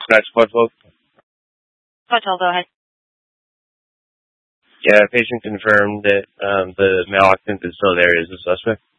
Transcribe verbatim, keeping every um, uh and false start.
That's what, folks. Hotel, go ahead. Yeah, patient confirmed that um, the male occupant is still there. Is the suspect?